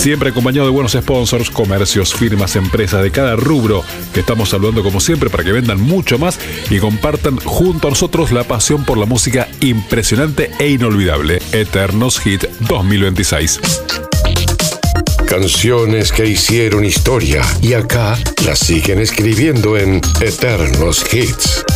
Siempre acompañado de buenos sponsors, comercios, firmas, empresas de cada rubro que estamos saludando como siempre para que vendan mucho más y compartan junto a nosotros la pasión por la música impresionante e inolvidable. Eternos Hit 2026. Canciones que hicieron historia y acá las siguen escribiendo en Eternos Hits.